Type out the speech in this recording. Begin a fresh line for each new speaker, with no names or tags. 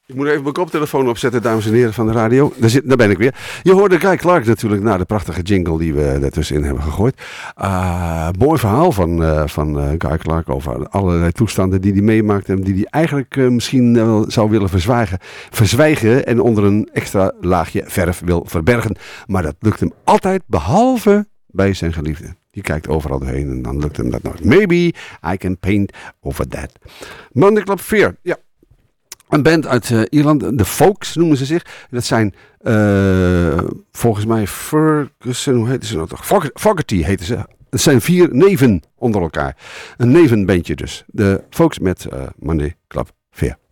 Ik moet even mijn koptelefoon opzetten, dames en heren van de radio. Daar ben ik weer. Je hoorde Guy Clark natuurlijk na de prachtige jingle die we ertussenin hebben gegooid. Mooi verhaal van Guy Clark over allerlei toestanden die hij meemaakt en die hij eigenlijk misschien wel zou willen verzwijgen en onder een extra laagje verf wil verbergen. Maar dat lukt hem altijd, behalve bij zijn geliefde. Die kijkt overal doorheen en dan lukt hem dat nooit. Maybe I can paint over that. Monday Club 4, ja. Een band uit Ierland, de Folks noemen ze zich. Dat zijn volgens mij Ferguson, hoe heette ze nou toch? Fogerty heten ze. Het zijn 4 neven onder elkaar. Een nevenbandje dus. De Folks met Monday Club 4.